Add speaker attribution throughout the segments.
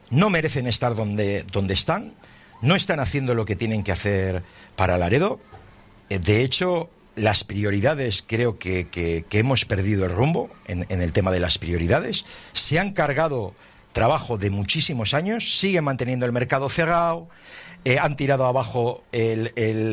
Speaker 1: no merecen estar donde están, no están haciendo lo que tienen que hacer para Laredo. De hecho, las prioridades, creo que hemos perdido el rumbo en el tema de las prioridades. Se han cargado trabajo de muchísimos años, siguen manteniendo el mercado cerrado, han tirado abajo el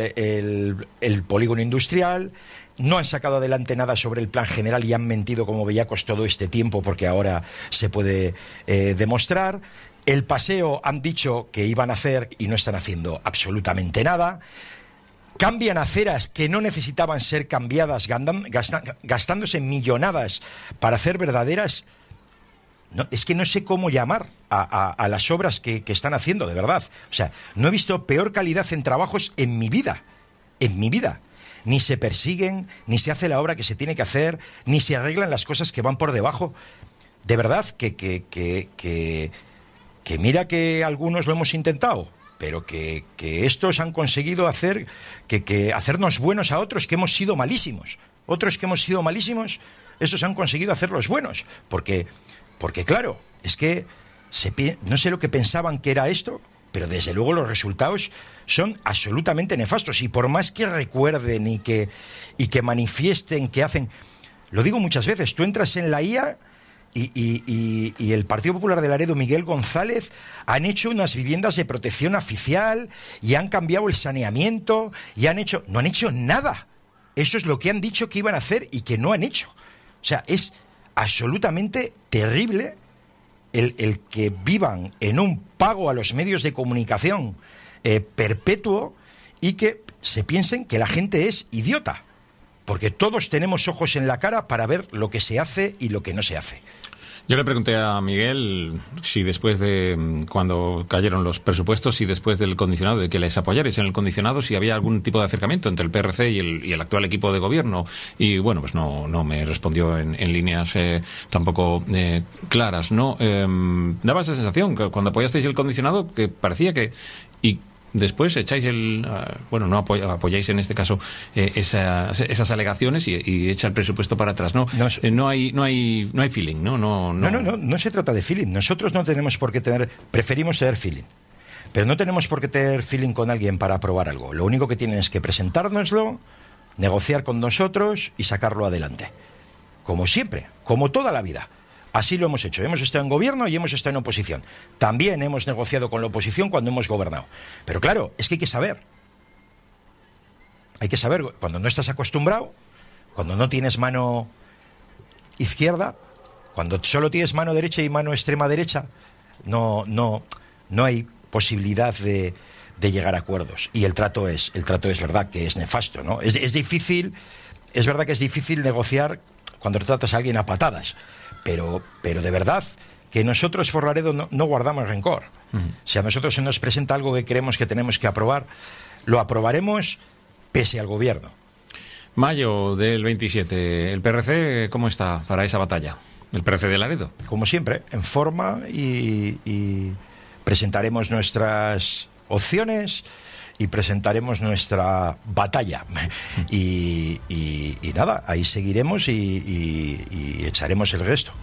Speaker 1: polígono industrial, no han sacado adelante nada sobre el plan general y han mentido como bellacos todo este tiempo, porque ahora se puede demostrar. El paseo han dicho que iban a hacer y no están haciendo absolutamente nada. Cambian aceras que no necesitaban ser cambiadas, gastándose millonadas para hacer verdaderas... No, es que no sé cómo llamar a las obras que están haciendo, de verdad. O sea, no he visto peor calidad en trabajos en mi vida. En mi vida. Ni se persiguen, ni se hace la obra que se tiene que hacer, ni se arreglan las cosas que van por debajo. De verdad que mira que algunos lo hemos intentado, pero que estos han conseguido hacer hacernos buenos a otros que hemos sido malísimos. Otros que hemos sido malísimos, esos han conseguido hacerlos buenos. Porque claro, es que no sé lo que pensaban que era esto, pero desde luego los resultados son absolutamente nefastos. Y por más que recuerden y que manifiesten que hacen... Lo digo muchas veces, tú entras en la IA y el Partido Popular de Laredo, Miguel González, han hecho unas viviendas de protección oficial y han cambiado el saneamiento y no han hecho nada. Eso es lo que han dicho que iban a hacer y que no han hecho. O sea, es absolutamente terrible el que vivan en un pago a los medios de comunicación perpetuo y que se piensen que la gente es idiota, porque todos tenemos ojos en la cara para ver lo que se hace y lo que no se hace.
Speaker 2: Yo le pregunté a Miguel si después de cuando cayeron los presupuestos y después del condicionado, de que les apoyarais en el condicionado, si había algún tipo de acercamiento entre el PRC y el actual equipo de gobierno. Y bueno, pues no me respondió en líneas tampoco claras, ¿no? Daba esa sensación que cuando apoyasteis el condicionado, que parecía que... Y después echáis no apoyáis en este caso esas alegaciones y echa el presupuesto para atrás. No hay feeling, no
Speaker 1: se trata de feeling. Nosotros no tenemos por qué preferimos tener feeling, pero no tenemos por qué tener feeling con alguien para aprobar algo. Lo único que tienen es que presentárnoslo, negociar con nosotros y sacarlo adelante, como siempre, como toda la vida. Así lo hemos hecho. Hemos estado en gobierno y hemos estado en oposición. También hemos negociado con la oposición cuando hemos gobernado. Pero claro, es que hay que saber. Hay que saber, cuando no estás acostumbrado, cuando no tienes mano izquierda, cuando solo tienes mano derecha y mano extrema derecha, no hay posibilidad de llegar a acuerdos. Y el trato es verdad que es nefasto, ¿no? Es difícil, es verdad que es difícil negociar cuando tratas a alguien a patadas. Pero de verdad que nosotros, por Laredo, no guardamos rencor. Si a nosotros se nos presenta algo que creemos que tenemos que aprobar, lo aprobaremos pese al gobierno.
Speaker 2: Mayo del 27, ¿el PRC cómo está para esa batalla? ¿El PRC de Laredo?
Speaker 1: Como siempre, en forma y presentaremos nuestras opciones y presentaremos nuestra batalla y nada, ahí seguiremos y echaremos el resto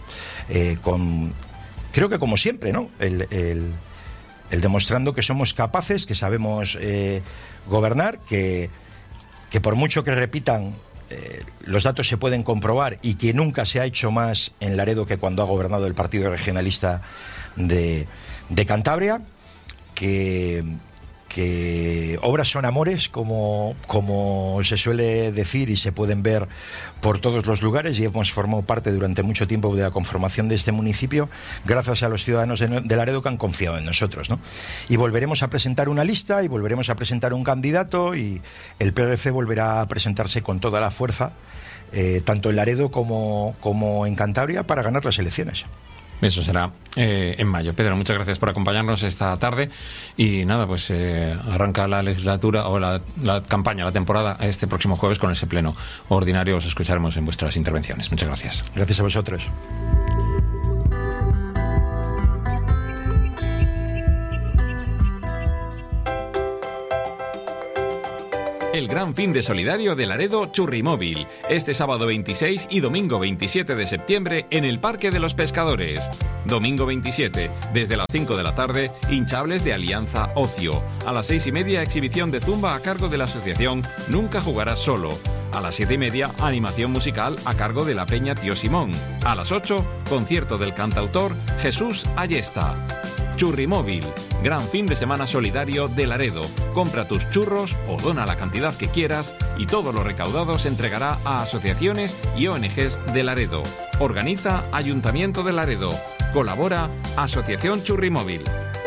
Speaker 1: creo que como siempre, ¿no? El demostrando que somos capaces, que sabemos gobernar, que por mucho que repitan los datos se pueden comprobar y que nunca se ha hecho más en Laredo que cuando ha gobernado el Partido Regionalista de Cantabria, que obras son amores, como se suele decir, y se pueden ver por todos los lugares, y hemos formado parte durante mucho tiempo de la conformación de este municipio gracias a los ciudadanos de Laredo que han confiado en nosotros, ¿no? Y volveremos a presentar una lista y volveremos a presentar un candidato y el PRC volverá a presentarse con toda la fuerza, tanto en Laredo como en Cantabria, para ganar las elecciones.
Speaker 2: Eso será en mayo. Pedro, muchas gracias por acompañarnos esta tarde y nada, pues arranca la legislatura o la campaña, la temporada este próximo jueves con ese pleno ordinario. Os escucharemos en vuestras intervenciones. Muchas gracias.
Speaker 1: Gracias a vosotros.
Speaker 2: el gran fin de solidario de Laredo Churrimóvil, este sábado 26 y domingo 27 de septiembre en el Parque de los Pescadores. Domingo 27, desde las 5 de la tarde, hinchables de Alianza Ocio. A las 6:30, exhibición de zumba a cargo de la asociación Nunca Jugarás Solo. A las 7:30, animación musical a cargo de la Peña Tío Simón. A las 8, concierto del cantautor Jesús Ayesta. Churrimóvil, gran fin de semana solidario de Laredo. Compra tus churros o dona la cantidad que quieras y todo lo recaudado se entregará a asociaciones y ONGs de Laredo. Organiza Ayuntamiento de Laredo. Colabora Asociación Churrimóvil.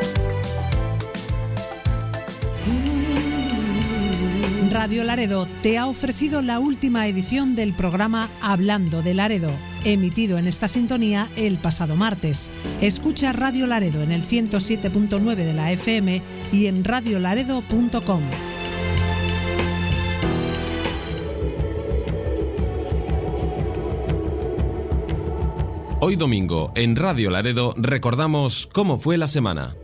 Speaker 3: Radio Laredo te ha ofrecido la última edición del programa Hablando de Laredo, emitido en esta sintonía el pasado martes. Escucha Radio Laredo en el 107.9 de la FM y en radiolaredo.com.
Speaker 4: Hoy domingo, en Radio Laredo, recordamos cómo fue la semana.